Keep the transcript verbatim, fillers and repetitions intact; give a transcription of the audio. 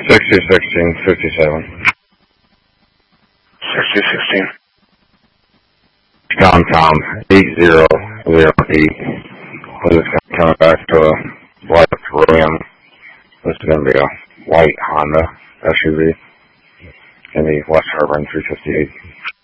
sixty sixteen fifty-seven. sixty sixteen. Tom Tom eight zero zero eight. This is coming back to a black Ram. This is going to be a white Honda S U V in the West Harbor three fifty-eight.